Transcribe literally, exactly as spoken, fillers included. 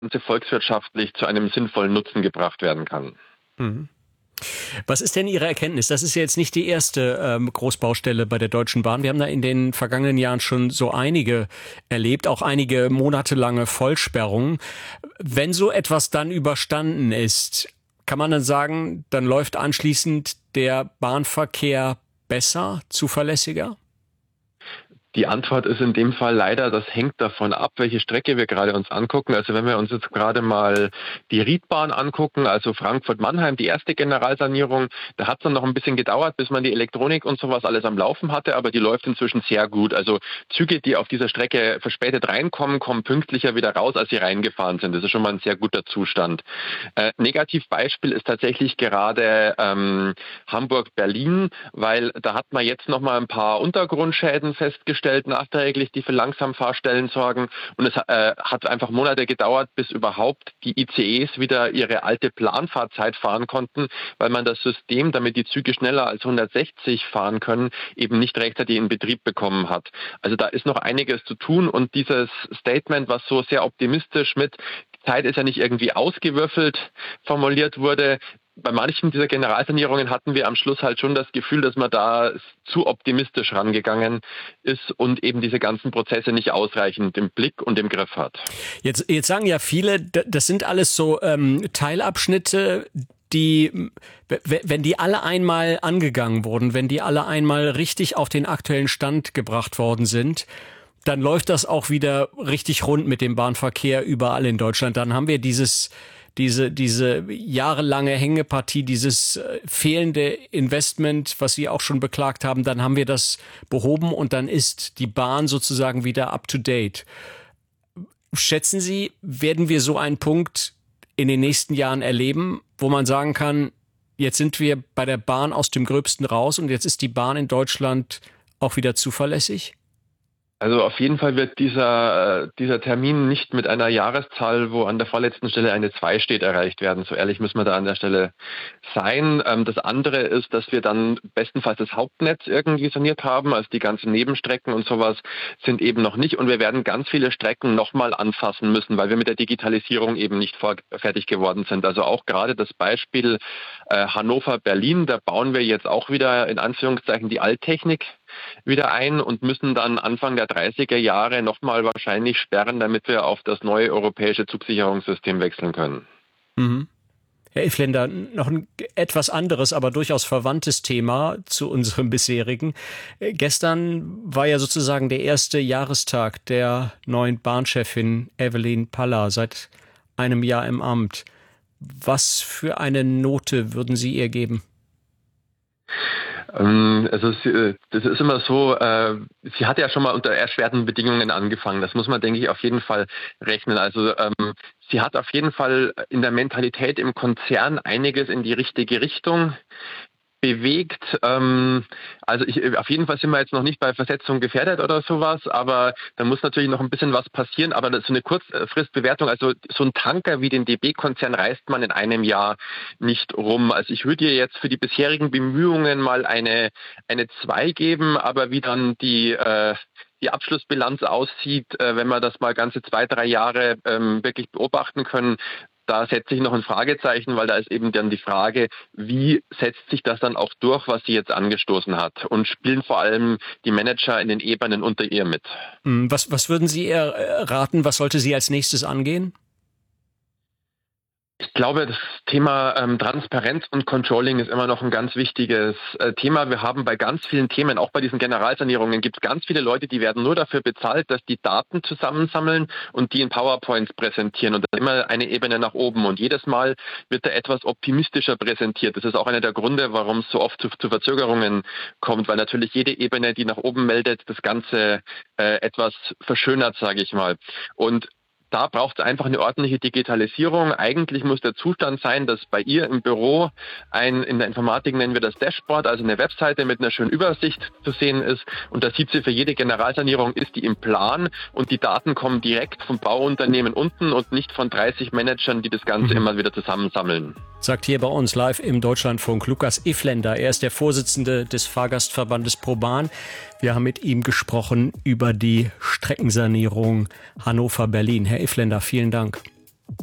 volkswirtschaftlich zu einem sinnvollen Nutzen gebracht werden kann. Mhm. Was ist denn Ihre Erkenntnis? Das ist ja jetzt nicht die erste ähm, Großbaustelle bei der Deutschen Bahn. Wir haben da in den vergangenen Jahren schon so einige erlebt, auch einige monatelange Vollsperrungen. Wenn so etwas dann überstanden ist, kann man dann sagen, dann läuft anschließend der Bahnverkehr besser, zuverlässiger? Die Antwort ist in dem Fall leider, das hängt davon ab, welche Strecke wir gerade uns angucken. Also wenn wir uns jetzt gerade mal die Riedbahn angucken, also Frankfurt-Mannheim, die erste Generalsanierung, da hat es dann noch ein bisschen gedauert, bis man die Elektronik und sowas alles am Laufen hatte, aber die läuft inzwischen sehr gut. Also Züge, die auf dieser Strecke verspätet reinkommen, kommen pünktlicher wieder raus, als sie reingefahren sind. Das ist schon mal ein sehr guter Zustand. Äh, Negativbeispiel ist tatsächlich gerade ähm, Hamburg-Berlin, weil da hat man jetzt noch mal ein paar Untergrundschäden festgestellt, nachträglich, die für Langsamfahrstellen sorgen. Und es äh, hat einfach Monate gedauert, bis überhaupt die I C Es wieder ihre alte Planfahrzeit fahren konnten, weil man das System, damit die Züge schneller als hundertsechzig fahren können, eben nicht rechtzeitig in Betrieb bekommen hat. Also da ist noch einiges zu tun und dieses Statement, was so sehr optimistisch mit Zeit ist ja nicht irgendwie ausgewürfelt formuliert wurde, bei manchen dieser Generalsanierungen hatten wir am Schluss halt schon das Gefühl, dass man da zu optimistisch rangegangen ist und eben diese ganzen Prozesse nicht ausreichend im Blick und im Griff hat. Jetzt, jetzt sagen ja viele, das sind alles so ähm, Teilabschnitte, die, wenn die alle einmal angegangen wurden, wenn die alle einmal richtig auf den aktuellen Stand gebracht worden sind, dann läuft das auch wieder richtig rund mit dem Bahnverkehr überall in Deutschland. Dann haben wir dieses diese diese jahrelange Hängepartie, dieses äh, fehlende Investment, was Sie auch schon beklagt haben, dann haben wir das behoben und dann ist die Bahn sozusagen wieder up to date. Schätzen Sie, werden wir so einen Punkt in den nächsten Jahren erleben, wo man sagen kann, jetzt sind wir bei der Bahn aus dem Gröbsten raus und jetzt ist die Bahn in Deutschland auch wieder zuverlässig? Also auf jeden Fall wird dieser, dieser Termin nicht mit einer Jahreszahl, wo an der vorletzten Stelle eine zwei steht, erreicht werden. So ehrlich müssen wir da an der Stelle sein. Das andere ist, dass wir dann bestenfalls das Hauptnetz irgendwie saniert haben. Also die ganzen Nebenstrecken und sowas sind eben noch nicht. Und wir werden ganz viele Strecken nochmal anfassen müssen, weil wir mit der Digitalisierung eben nicht vor, fertig geworden sind. Also auch gerade das Beispiel äh, Hannover-Berlin, da bauen wir jetzt auch wieder in Anführungszeichen die Alttechnik wieder ein und müssen dann Anfang der dreißiger Jahre nochmal wahrscheinlich sperren, damit wir auf das neue europäische Zugsicherungssystem wechseln können. Mhm. Herr Iffländer, noch ein etwas anderes, aber durchaus verwandtes Thema zu unserem bisherigen. Gestern war ja sozusagen der erste Jahrestag der neuen Bahnchefin Evelyn Paller, seit einem Jahr im Amt. Was für eine Note würden Sie ihr geben? Also das ist immer so, äh, sie hat ja schon mal unter erschwerten Bedingungen angefangen. Das muss man, denke ich, auf jeden Fall rechnen. Also ähm, sie hat auf jeden Fall in der Mentalität im Konzern einiges in die richtige Richtung bewegt. Ähm, also ich, auf jeden Fall sind wir jetzt noch nicht bei Versetzung gefährdet oder sowas, aber da muss natürlich noch ein bisschen was passieren. Aber das ist so eine Kurzfristbewertung, also so ein Tanker wie den D B-Konzern reißt man in einem Jahr nicht rum. Also ich würde ihr jetzt für die bisherigen Bemühungen mal eine eine zwei geben, aber wie dann die äh, die Abschlussbilanz aussieht, äh, wenn wir das mal ganze zwei, drei Jahre ähm, wirklich beobachten können, da setze ich noch ein Fragezeichen, weil da ist eben dann die Frage, wie setzt sich das dann auch durch, was sie jetzt angestoßen hat? Und spielen vor allem die Manager in den Ebenen unter ihr mit? Was, was würden Sie ihr raten? Was sollte sie als nächstes angehen? Ich glaube, das Thema ähm, Transparenz und Controlling ist immer noch ein ganz wichtiges äh, Thema. Wir haben bei ganz vielen Themen, auch bei diesen Generalsanierungen, gibt es ganz viele Leute, die werden nur dafür bezahlt, dass die Daten zusammensammeln und die in PowerPoints präsentieren. Und dann immer eine Ebene nach oben. Und jedes Mal wird da etwas optimistischer präsentiert. Das ist auch einer der Gründe, warum es so oft zu, zu Verzögerungen kommt, weil natürlich jede Ebene, die nach oben meldet, das Ganze äh, etwas verschönert, sage ich mal. Und da braucht es einfach eine ordentliche Digitalisierung. Eigentlich muss der Zustand sein, dass bei ihr im Büro ein, in der Informatik nennen wir das Dashboard, also eine Webseite mit einer schönen Übersicht zu sehen ist. Und da sieht sie für jede Generalsanierung, ist die im Plan und die Daten kommen direkt vom Bauunternehmen unten und nicht von dreißig Managern, die das Ganze mhm. immer wieder zusammensammeln. Sagt hier bei uns live im Deutschlandfunk Lukas Iffländer. Er ist der Vorsitzende des Fahrgastverbandes ProBahn. Wir haben mit ihm gesprochen über die Streckensanierung Hannover-Berlin. Herr Iffländer, vielen Dank.